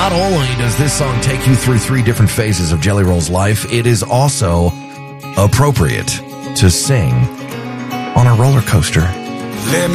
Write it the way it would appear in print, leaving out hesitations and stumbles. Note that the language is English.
not only does this song take you through 3 different phases of Jelly Roll's life, it is also appropriate to sing on a roller coaster. Let me